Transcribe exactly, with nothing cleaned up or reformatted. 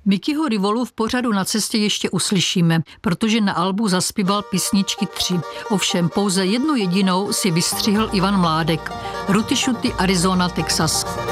Mickeyho Rivolu v pořadu Na cestě ještě uslyšíme, protože na albu zaspíval písničky tři. Ovšem pouze jednu jedinou si vystřihl Ivan Mládek. Ruty šuty Arizona, Texas.